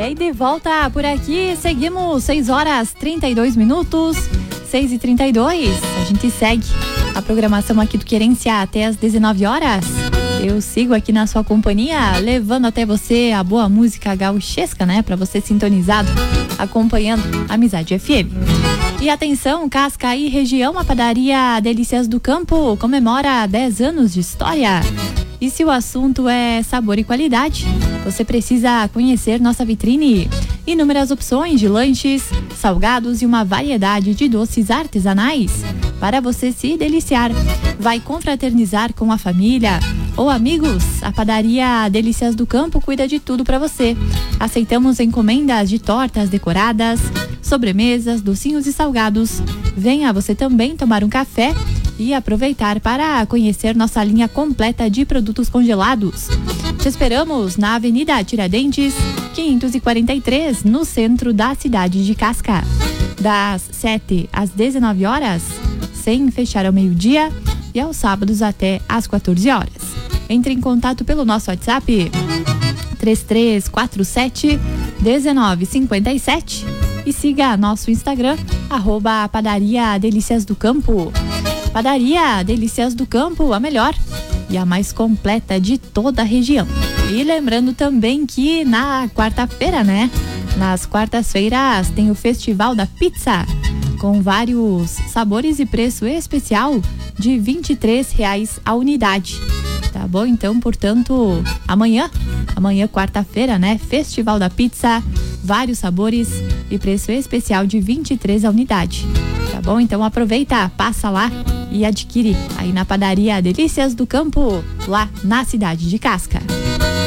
aí de volta por aqui, seguimos 6h32, 6h32. A gente segue a programação aqui do Querência até as 19h. Eu sigo aqui na sua companhia, levando até você a boa música gauchesca, né? Pra você sintonizado, acompanhando a Amizade FM. E atenção, Cascaí região, a padaria Delícias do Campo comemora 10 anos de história. E se o assunto é sabor e qualidade, você precisa conhecer nossa vitrine. Inúmeras opções de lanches, salgados e uma variedade de doces artesanais para você se deliciar. Vai confraternizar com a família ou amigos? A padaria Delícias do Campo cuida de tudo para você. Aceitamos encomendas de tortas decoradas, sobremesas, docinhos e salgados. Venha você também tomar um café e aproveitar para conhecer nossa linha completa de produtos congelados. Te esperamos na Avenida Tiradentes, 543, no centro da cidade de Casca. Das 7 às 19h, sem fechar ao meio-dia, e aos sábados até às 14h. Entre em contato pelo nosso WhatsApp 3347-1957 e siga nosso Instagram, @Padaria Delícias do Campo. Padaria Delícias do Campo, a melhor e a mais completa de toda a região. E lembrando também que na quarta-feira, né? Nas quartas-feiras tem o Festival da Pizza, com vários sabores e preço especial de R$ 23,00 a unidade. Tá bom? Então, portanto, amanhã, quarta-feira, né? Festival da Pizza, vários sabores e preço especial de R$ 23,00 a unidade. Tá bom? Então aproveita, passa lá e adquire aí na padaria Delícias do Campo, lá na cidade de Casca.